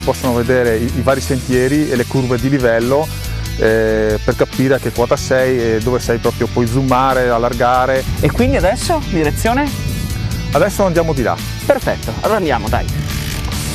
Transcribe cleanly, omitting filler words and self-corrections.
possono vedere i vari sentieri e le curve di livello per capire a che quota sei e dove sei, proprio puoi zoomare, allargare. E quindi adesso direzione? Adesso andiamo di là. Perfetto, allora andiamo, dai.